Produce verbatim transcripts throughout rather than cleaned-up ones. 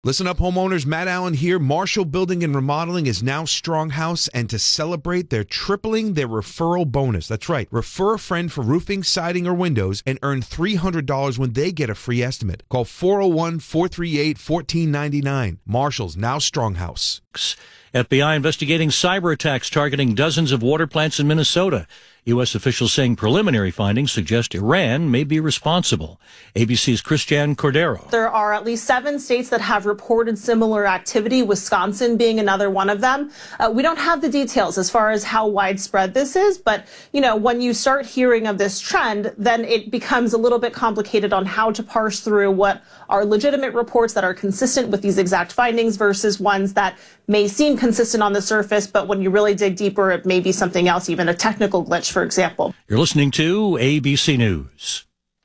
Listen up, homeowners. Matt Allen here. Marshall Building and Remodeling is now Stronghouse, and to celebrate, they're tripling their referral bonus. That's right. Refer a friend for roofing, siding, or windows and earn three hundred dollars when they get a free estimate. Call four oh one, four three eight, one four nine nine. Marshall's now Stronghouse. F B I investigating cyber attacks targeting dozens of water plants in Minnesota. U S officials saying preliminary findings suggest Iran may be responsible. A B C's Christiane Cordero. There are at least seven states that have reported similar activity, Wisconsin being another one of them. Uh, we don't have the details as far as how widespread this is, but, you know, when you start hearing of this trend, then it becomes a little bit complicated on how to parse through what are legitimate reports that are consistent with these exact findings versus ones that may seem consistent on the surface, but when you really dig deeper, it may be something else, even a technical glitch, for example. You're listening to A B C News.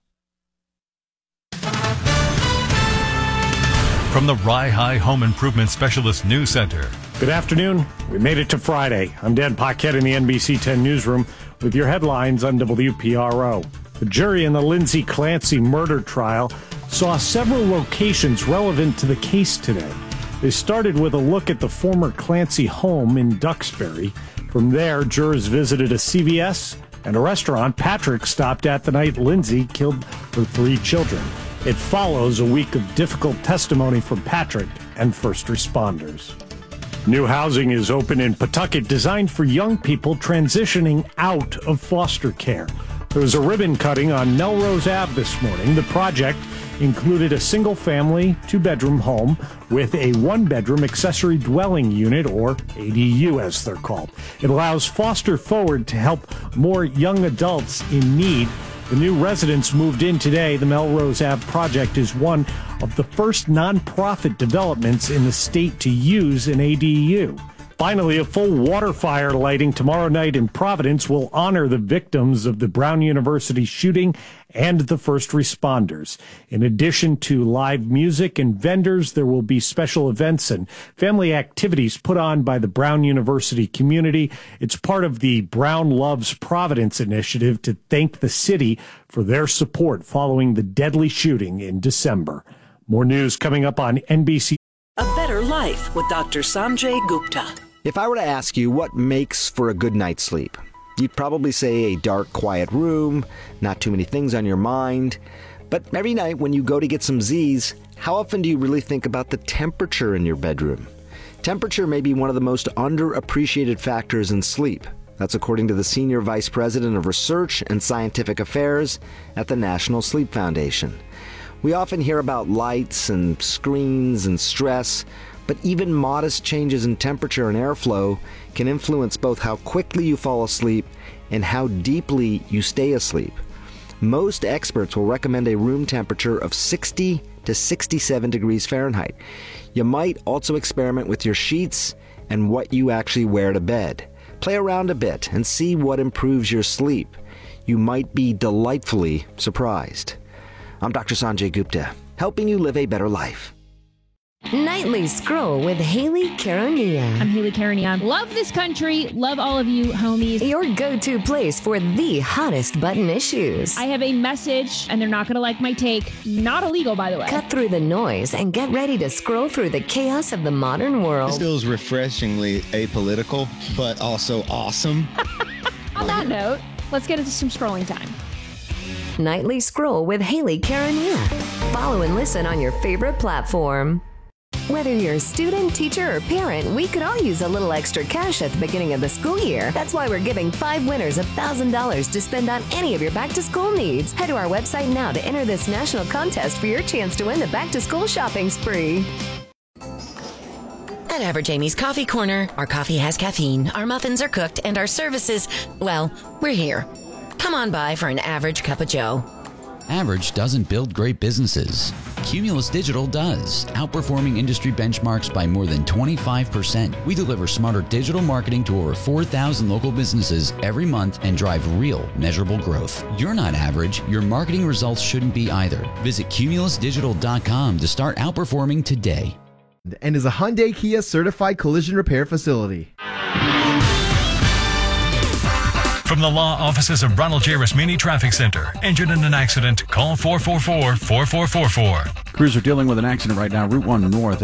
From the Rye High Home Improvement Specialist News Center. Good afternoon. We made it to Friday. I'm Dan Paquette in the N B C ten newsroom with your headlines on W P R O. The jury in the Lindsay Clancy murder trial saw several locations relevant to the case today. They started with a look at the former Clancy home in Duxbury. From there, jurors visited a C V S and a restaurant Patrick stopped at the night Lindsay killed her three children. It follows a week of difficult testimony from Patrick and first responders. New housing is open in Pawtucket designed for young people transitioning out of foster care. There was a ribbon cutting on Melrose Avenue this morning. The project included a single-family, two-bedroom home with a one-bedroom accessory dwelling unit, or A D U as they're called. It allows Foster Forward to help more young adults in need. The new residents moved in today. The Melrose Avenue project is one of the first nonprofit developments in the state to use an A D U. Finally, a full water fire lighting tomorrow night in Providence will honor the victims of the Brown University shooting and the first responders. In addition to live music and vendors, there will be special events and family activities put on by the Brown University community. It's part of the Brown Loves Providence initiative to thank the city for their support following the deadly shooting in December. More news coming up on N B C. A Better Life with Doctor Sanjay Gupta. If I were to ask you what makes for a good night's sleep, you'd probably say a dark, quiet room, not too many things on your mind. But every night when you go to get some Z's, how often do you really think about the temperature in your bedroom? Temperature may be one of the most underappreciated factors in sleep. That's according to the Senior Vice President of Research and Scientific Affairs at the National Sleep Foundation. We often hear about lights and screens and stress, but even modest changes in temperature and airflow can influence both how quickly you fall asleep and how deeply you stay asleep. Most experts will recommend a room temperature of sixty to sixty-seven degrees Fahrenheit. You might also experiment with your sheets and what you actually wear to bed. Play around a bit and see what improves your sleep. You might be delightfully surprised. I'm Doctor Sanjay Gupta, helping you live a better life. Nightly Scroll with Haley Caronia. I'm Haley Caronia. Love this country. Love all of you, homies. Your go-to place for the hottest button issues. I have a message, and they're not going to like my take. Not illegal, by the way. Cut through the noise and get ready to scroll through the chaos of the modern world. This feels refreshingly apolitical, but also awesome. On that note, let's get into some scrolling time. Nightly Scroll with Haley Caronia. Follow and listen on your favorite platform. Whether you're a student, teacher, or parent, we could all use a little extra cash at the beginning of the school year. That's why we're giving five winners one thousand dollars to spend on any of your back-to-school needs. Head to our website now to enter this national contest for your chance to win the back-to-school shopping spree. At Average Amy's Coffee Corner, our coffee has caffeine, our muffins are cooked, and our services, well, we're here. Come on by for an average cup of joe. Average doesn't build great businesses. Cumulus Digital does, outperforming industry benchmarks by more than twenty-five percent. We deliver smarter digital marketing to over four thousand local businesses every month and drive real, measurable growth. You're not average. Your marketing results shouldn't be either. Visit cumulus digital dot com to start outperforming today. And is a Hyundai Kia certified collision repair facility. From the law offices of Ronald J. Rasmini Traffic Center. Injured in an accident? Call four four four, four four four four. Crews are dealing with an accident right now, Route one North.